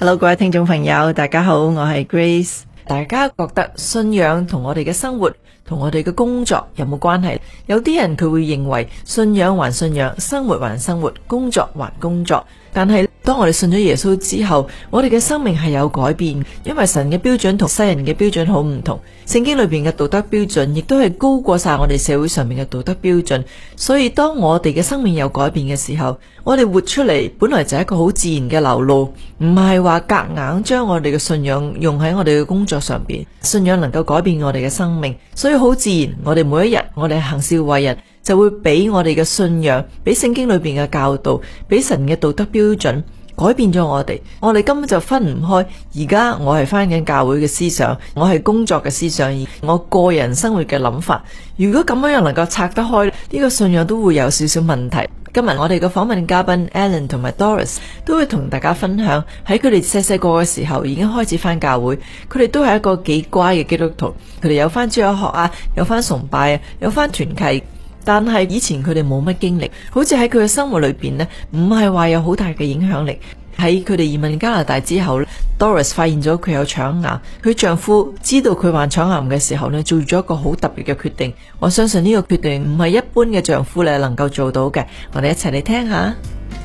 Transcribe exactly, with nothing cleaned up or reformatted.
Hello， 各位聽眾朋友，大家好，我係 Grace。大家覺得信仰同我哋嘅生活同我哋嘅工作有冇關係？有啲人佢會認為信仰還信仰，生活還生活，工作還工作。但係當我哋信咗耶穌之後，我哋嘅生命係有改變，因為神嘅標準同世人嘅標準好唔同。聖經裏邊嘅道德標準亦都係高過晒我哋社會上面嘅道德標準。所以當我哋嘅生命有改變嘅時候，我哋活出嚟本來就係一個好自然嘅流露，唔係話夾硬將我哋嘅信仰用喺我哋嘅工作上邊。信仰能夠改變我哋嘅生命，所以好自然，我哋每一日我哋行事為人就會俾我哋嘅信仰，俾聖經裏邊嘅教導，俾神嘅道德標準改變咗我哋。我哋根本就分唔開。而家我係返緊教會嘅思想，我係工作嘅思想，而我個人生活嘅諗法，如果咁樣又能夠拆得開，呢個信仰都會有少少問題。今日我哋嘅訪問嘉賓 Alan 同埋 Doris 都會同大家分享喺佢哋細細個嘅時候已經開始返教會，佢哋都係一個幾乖嘅基督徒，佢哋有返主日學啊，有返崇拜啊，有返團契。但係以前佢哋冇乜經歷，好似喺佢嘅生活裏邊呢，唔係話有好大嘅影響力。喺佢哋移民加拿大之後呢， Doris 發現咗佢有腸癌，佢丈夫知道佢患腸癌嘅時候呢，做咗一個好特別嘅決定。我相信呢個決定唔係一般嘅丈夫咧能夠做到嘅。我哋一齊嚟聽下。